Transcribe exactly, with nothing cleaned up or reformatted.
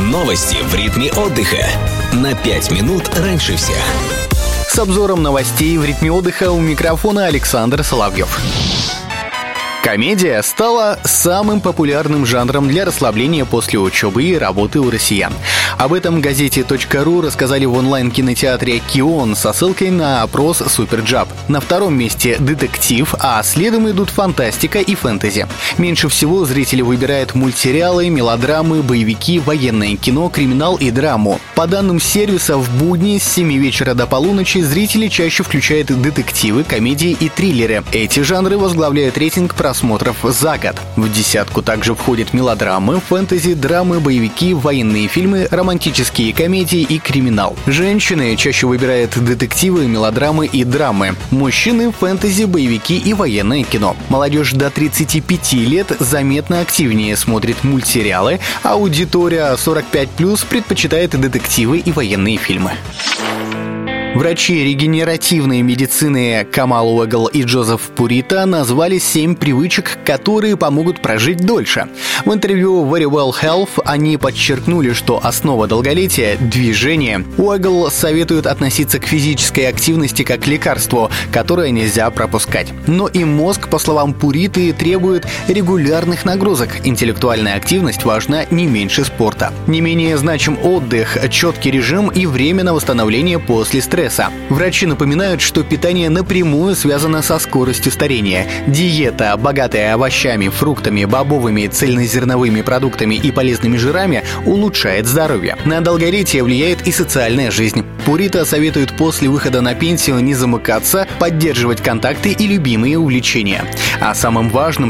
Новости в ритме отдыха. На пять минут раньше всех. С обзором новостей в ритме отдыха у микрофона Александр Соловьев. Комедия стала самым популярным жанром для расслабления после учебы и работы у россиян. Об этом газете точка ру рассказали в онлайн-кинотеатре «Кион» со ссылкой на опрос «Суперджаб». На втором месте детектив, а следом идут фантастика и фэнтези. Меньше всего зрители выбирают мультсериалы, мелодрамы, боевики, военное кино, криминал и драму. По данным сервиса, в будни с семи вечера до полуночи зрители чаще включают детективы, комедии и триллеры. Эти жанры возглавляют рейтинг просмотров за год. В десятку также входят мелодрамы, фэнтези, драмы, боевики, военные фильмы, романтические комедии и криминал. Женщины чаще выбирают детективы, мелодрамы и драмы. Мужчины — фэнтези, боевики и военное кино. Молодежь до тридцати пяти лет заметно активнее смотрит мультсериалы, а аудитория сорок пять плюс предпочитает детективы и военные фильмы. Врачи регенеративной медицины Камал Уэгл и Джозеф Пурита назвали семь привычек, которые помогут прожить дольше. В интервью Very Well Health они подчеркнули, что основа долголетия – движение. Уэгл советует относиться к физической активности как к лекарству, которое нельзя пропускать. Но и мозг, по словам Пуриты, требует регулярных нагрузок. Интеллектуальная активность важна не меньше спорта. Не менее значим отдых, четкий режим и время на восстановление после стресса. Врачи напоминают, что питание напрямую связано со скоростью старения. Диета, богатая овощами, фруктами, бобовыми, цельнозерновыми продуктами и полезными жирами, улучшает здоровье. На долголетие влияет и социальная жизнь. Пурита советует после выхода на пенсию не замыкаться, поддерживать контакты и любимые увлечения. А самым важным